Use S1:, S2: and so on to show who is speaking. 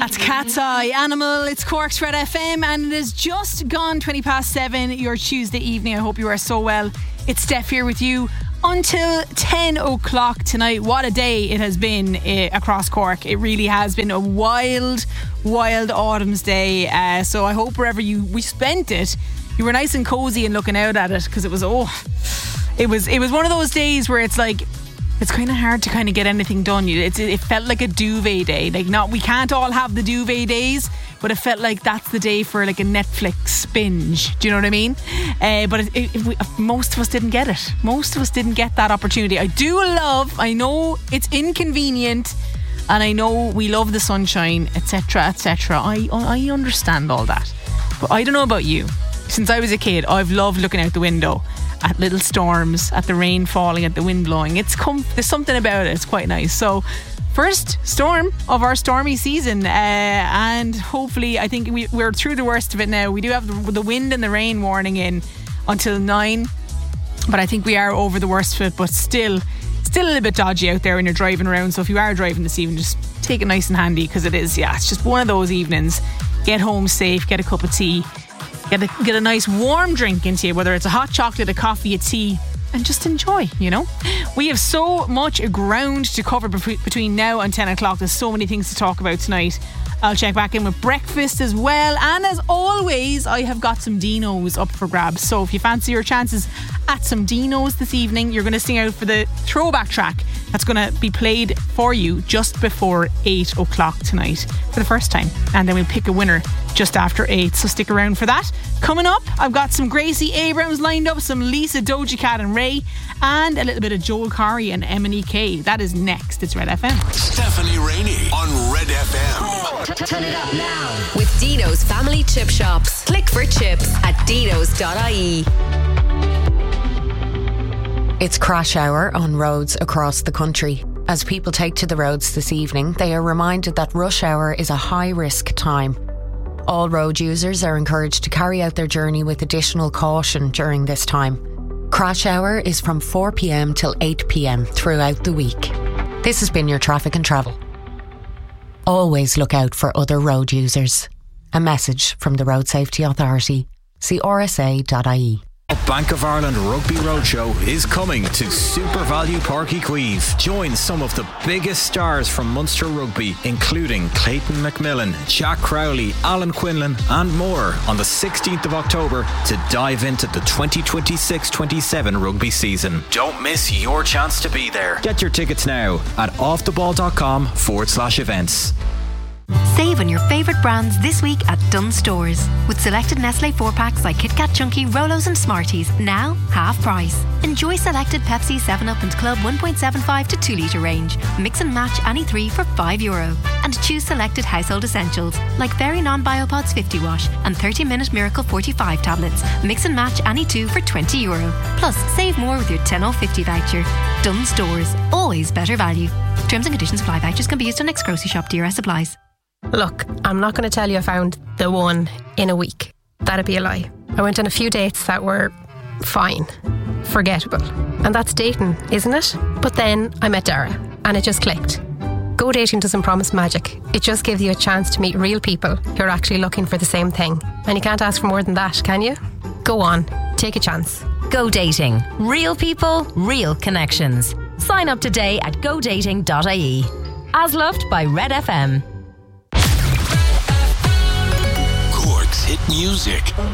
S1: That's Cat's Eye Animal. It's Cork's Red FM, and it has just gone 7:20 your Tuesday evening. I hope you are so well. It's Steph here with you until 10 o'clock tonight. What a day it has been across Cork. It really has been a wild autumn's day. So I hope wherever we spent it, you were nice and cozy and looking out at it, because it was one of those days where it's like, it's kind of hard to kind of get anything done. It felt like a duvet day. We can't all have the duvet days, but it felt like that's the day for like a Netflix binge. Do you know what I mean? But most of us didn't get it. Most of us didn't get that opportunity. I know it's inconvenient, and I know we love the sunshine, etc., etc. I understand all that, but I don't know about you. Since I was a kid, I've loved looking out the window at little storms, at the rain falling, at the wind blowing. There's something about it. It's quite nice. So, first storm of our stormy season, and hopefully, I think we're through the worst of it now. We do have the wind and the rain warning in until 9, but I think we are over the worst of it. But still a little bit dodgy out there when you're driving around. So if you are driving this evening, just take it nice and handy, because it's just one of those evenings. Get home safe, get a cup of tea, get a nice warm drink into you, whether it's a hot chocolate, a coffee, a tea, and just enjoy, We have so much ground to cover between now and 10 o'clock. There's so many things to talk about tonight. I'll check back in with breakfast as well. And as always, I have got some Dinos up for grabs. So if you fancy your chances at some Dinos this evening, you're going to sing out for the throwback track that's going to be played for you just before 8 o'clock tonight for the first time. And then we'll pick a winner just after 8. So stick around for that. Coming up, I've got some Gracie Abrams lined up, some Lisa, Doja Cat and Ray, and a little bit of Joel Corry and MNEK. That is next. It's Red FM.
S2: Stephanie Rainey on Red FM.
S3: Turn it up now with Dino's Family Chip Shops. Click for chips at dinos.ie.
S4: It's crash hour on roads across the country. As people take to the roads this evening, they are reminded that rush hour is a high-risk time. All road users are encouraged to carry out their journey with additional caution during this time. Crash hour is from 4 p.m. till 8 p.m. throughout the week. This has been your Traffic and Travel. Always look out for other road users. A message from the Road Safety Authority. See rsa.ie.
S5: Bank of Ireland Rugby Roadshow is coming to Super Value Park Queeve. Join some of the biggest stars from Munster Rugby, including Clayton McMillan, Jack Crowley, Alan Quinlan and more on the 16th of October to dive into the 2026-27 rugby season. Don't miss your chance to be there. Get your tickets now at offtheball.com/events.
S6: Save on your favourite brands this week at Dunnes Stores. With selected Nestle 4-packs like Kit Kat Chunky, Rolos and Smarties, now half price. Enjoy selected Pepsi, 7up and Club 1.75 to 2 litre range. Mix and match any 3 for €5. And choose selected household essentials like Very Non-Biopods 50 wash and 30-minute Miracle 45 tablets. Mix and match any 2 for €20. Plus, save more with your 10 off 50 voucher. Dunnes Stores, always better value. Terms and conditions apply. Vouchers can be used on next grocery shop. DRS supplies.
S7: Look, I'm not going to tell you I found the one in a week. That'd be a lie. I went on a few dates that were fine, forgettable. And that's dating, isn't it? But then I met Dara and it just clicked. Go dating doesn't promise magic. It just gives you a chance to meet real people who are actually looking for the same thing. And you can't ask for more than that, can you? Go on, take a chance.
S8: Go dating. Real people, real connections. Sign up today at godating.ie. As loved by Red FM.
S2: Hit music